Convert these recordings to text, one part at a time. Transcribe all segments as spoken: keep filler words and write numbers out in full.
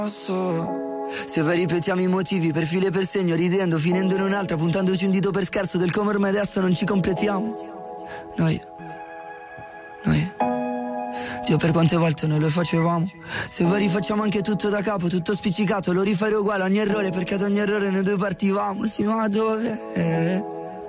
Se vai ripetiamo i motivi per filo e per segno, ridendo, finendo in un'altra, puntandoci un dito per scherzo del come ormai adesso non ci completiamo. Noi, noi, Dio, per quante volte noi lo facevamo. Se vuoi rifacciamo anche tutto da capo, tutto spiccicato, lo rifare uguale ogni errore, perché ad ogni errore noi due partivamo. Sì, ma dove?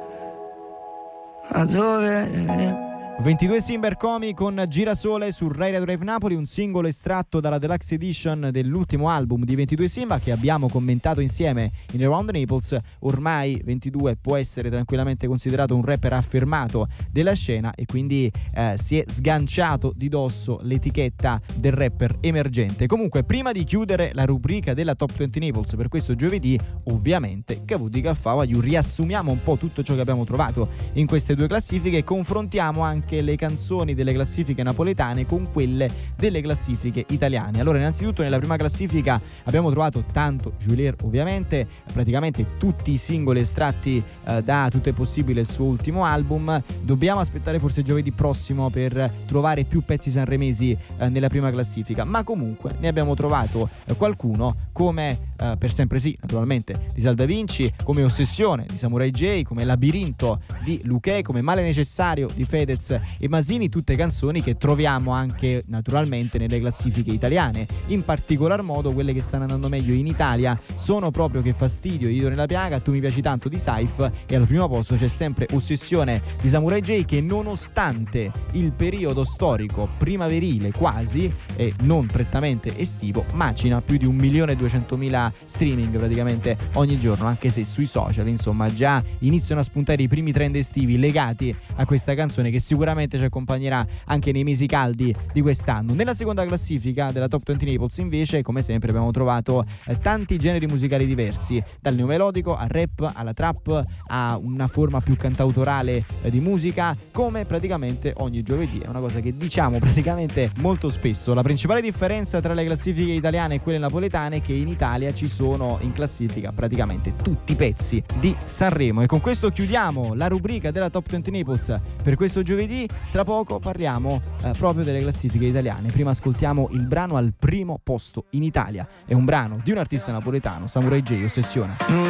A dove? ventidue Simber Comi con Girasole su Rai Radio Drive Napoli, un singolo estratto dalla Deluxe Edition dell'ultimo album di ventidue Simba che abbiamo commentato insieme in Around Naples. Ormai ventidue può essere tranquillamente considerato un rapper affermato della scena e quindi eh, si è sganciato di dosso l'etichetta del rapper emergente. Comunque, prima di chiudere la rubrica della Top venti Naples per questo giovedì, ovviamente Cavù di Caffavagliu riassumiamo un po' tutto ciò che abbiamo trovato in queste due classifiche e confrontiamo anche le canzoni delle classifiche napoletane con quelle delle classifiche italiane. Allora, innanzitutto nella prima classifica abbiamo trovato tanto Julier, ovviamente, praticamente tutti i singoli estratti eh, da Tutto è possibile, il suo ultimo album. Dobbiamo aspettare forse giovedì prossimo per trovare più pezzi sanremesi eh, nella prima classifica, ma comunque ne abbiamo trovato eh, qualcuno come eh, Per sempre sì, naturalmente, di Sal Da Vinci, come Ossessione di Samurai J, come Labirinto di Luchè, come Male necessario di Fedez e Masini, tutte canzoni che troviamo anche naturalmente nelle classifiche italiane. In particolar modo quelle che stanno andando meglio in Italia sono proprio Che fastidio, Io nella piaga, Tu mi piaci tanto di Saif, e al primo posto c'è sempre Ossessione di Samurai J, che nonostante il periodo storico primaverile quasi e non prettamente estivo macina più di un milione e duecentomila streaming praticamente ogni giorno, anche se sui social insomma già iniziano a spuntare i primi trend estivi legati a questa canzone che sicuramente ci accompagnerà anche nei mesi caldi di quest'anno. Nella seconda classifica della Top venti Naples invece, come sempre, abbiamo trovato eh, tanti generi musicali diversi, dal neomelodico al rap, alla trap, a una forma più cantautorale eh, di musica, come praticamente ogni giovedì. È una cosa che diciamo praticamente molto spesso. La principale differenza tra le classifiche italiane e quelle napoletane è che in Italia ci sono in classifica praticamente tutti i pezzi di Sanremo. E con questo chiudiamo la rubrica della Top venti Naples per questo giovedì. Tra poco parliamo eh, proprio delle classifiche italiane. Prima ascoltiamo il brano al primo posto in Italia. È un brano di un artista napoletano, Samurai J, Ossessione.